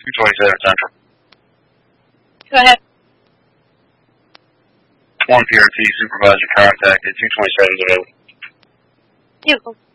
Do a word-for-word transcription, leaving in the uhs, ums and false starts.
two twenty-seven Central. Go ahead. One P R T supervisor contacted, two twenty-seven available. Vehicle.